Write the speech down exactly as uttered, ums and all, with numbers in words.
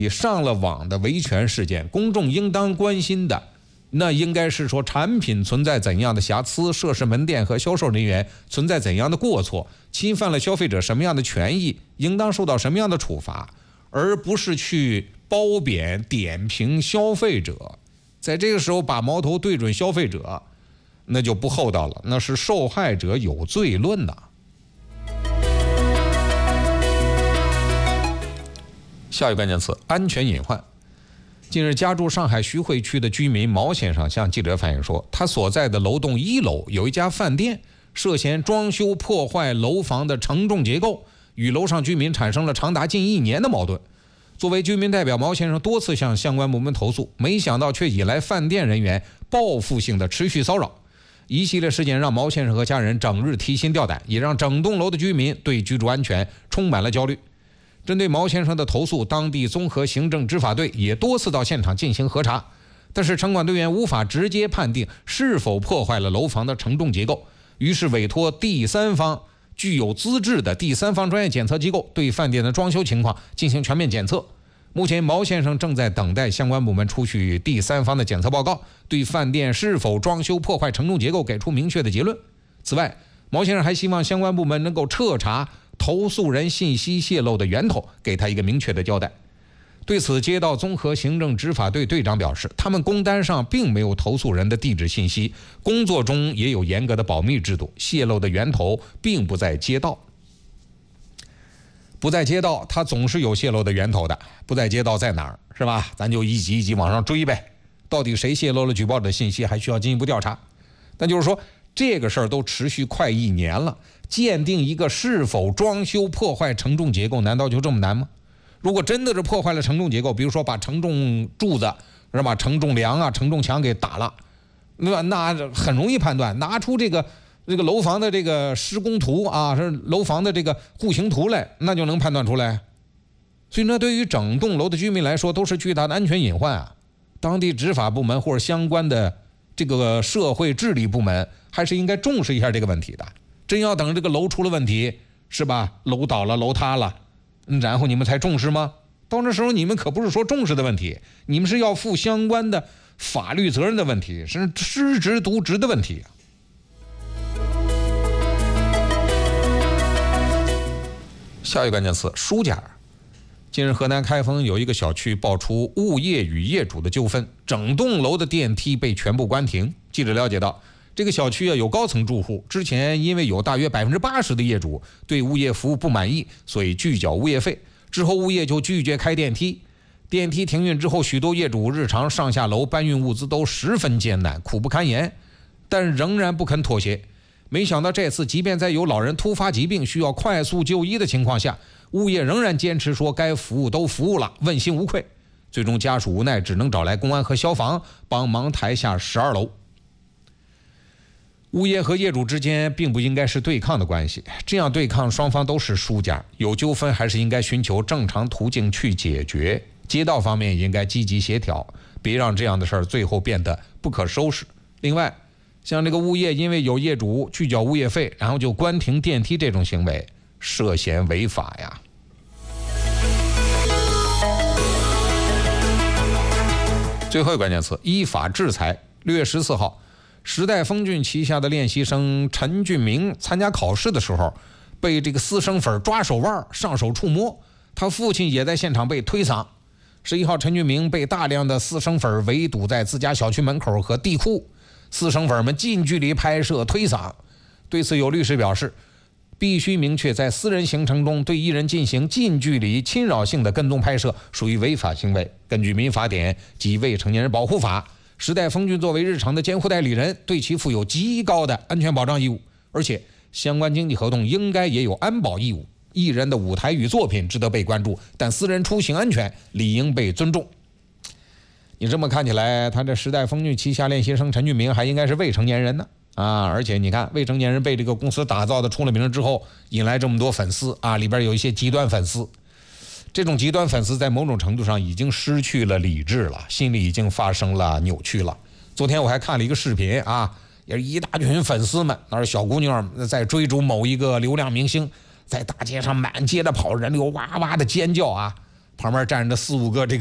你上了网的维权事件，公众应当关心的，那应该是说产品存在怎样的瑕疵，涉事门店和销售人员存在怎样的过错，侵犯了消费者什么样的权益，应当受到什么样的处罚，而不是去褒贬点评消费者。在这个时候把矛头对准消费者，那就不厚道了，那是受害者有罪论呐。下一个关键词：安全隐患。近日，家住上海徐汇区的居民毛先生向记者反映说，他所在的楼栋一楼有一家饭店涉嫌装修破坏楼房的承重结构，与楼上居民产生了长达近一年的矛盾。作为居民代表，毛先生多次向相关部门投诉，没想到却引来饭店人员报复性的持续骚扰。一系列事件让毛先生和家人整日提心吊胆，也让整栋楼的居民对居住安全充满了焦虑。针对毛先生的投诉，当地综合行政执法队也多次到现场进行核查，但是城管队员无法直接判定是否破坏了楼房的承重结构，于是委托第三方具有资质的第三方专业检测机构对饭店的装修情况进行全面检测。目前毛先生正在等待相关部门出具第三方的检测报告，对饭店是否装修破坏承重结构给出明确的结论。此外，毛先生还希望相关部门能够彻查投诉人信息泄露的源头，给他一个明确的交代。对此，街道综合行政执法队队长表示，他们工单上并没有投诉人的地址信息，工作中也有严格的保密制度，泄露的源头并不在街道。不在街道，它总是有泄露的源头的，不在街道在哪儿，是吧？咱就一级一级往上追呗，到底谁泄露了举报的信息，还需要进一步调查。但就是说，这个事儿都持续快一年了，鉴定一个是否装修破坏承重结构，难道就这么难吗？如果真的是破坏了承重结构，比如说把承重柱子是吧、承重梁啊、承重墙给打了，那那很容易判断，拿出这个这个楼房的这个施工图啊，是楼房的这个户型图来，那就能判断出来。所以呢，对于整栋楼的居民来说，都是巨大的安全隐患啊。当地执法部门或者相关的这个社会治理部门，还是应该重视一下这个问题的。真要等这个楼出了问题，是吧？楼倒了，楼塌了，然后你们才重视吗？到那时候你们可不是说重视的问题，你们是要负相关的法律责任的问题，是失职渎职的问题。下一个关键词：书架。近日，河南开封有一个小区爆出物业与业主的纠纷，整栋楼的电梯被全部关停。记者了解到，这个小区啊有高层住户，之前因为有大约百分之八十的业主对物业服务不满意，所以拒缴物业费。之后物业就拒绝开电梯，电梯停运之后，许多业主日常上下楼搬运物资都十分艰难，苦不堪言，但仍然不肯妥协。没想到这次，即便在有老人突发疾病需要快速就医的情况下，物业仍然坚持说该服务都服务了，问心无愧。最终家属无奈只能找来公安和消防帮忙抬下十二楼。物业和业主之间并不应该是对抗的关系，这样对抗双方都是输家，有纠纷还是应该寻求正常途径去解决。街道方面也应该积极协调，别让这样的事儿最后变得不可收拾。另外，像这个物业因为有业主拒缴物业费，然后就关停电梯这种行为，涉嫌违法呀。最后一个关键词：依法制裁。六月十四号，时代峰峻旗下的练习生陈俊明参加考试的时候，被这个私生粉抓手腕、上手触摸，他父亲也在现场被推搡。十一号，陈俊明被大量的私生粉围堵在自家小区门口和地库，私生粉们近距离拍摄推搡。对此，有律师表示，必须明确，在私人行程中对艺人进行近距离侵扰性的跟踪拍摄属于违法行为。根据民法典及未成年人保护法，时代峰峻作为日常的监护代理人，对其负有极高的安全保障义务，而且相关经纪合同应该也有安保义务。艺人的舞台与作品值得被关注，但私人出行安全理应被尊重。你这么看起来，他这时代峰峻旗下练习生陈俊明还应该是未成年人呢啊！而且你看，未成年人被这个公司打造的出了名之后，引来这么多粉丝啊，里边有一些极端粉丝。这种极端粉丝在某种程度上已经失去了理智了，心里已经发生了扭曲了。昨天我还看了一个视频啊，也是一大群粉丝们，那是小姑娘在追逐某一个流量明星，在大街上满街的跑，人流哇哇的尖叫啊。 旁边站着四五个这个。